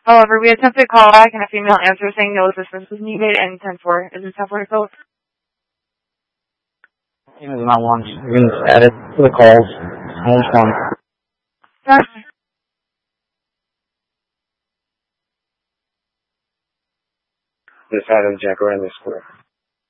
However, we attempted callback and a female answer saying no assistance was needed and 10-4. Is this 10-4 still? Team is not one. You can just add it to the calls. I'll respond. Okay. This Adam Jack around the square.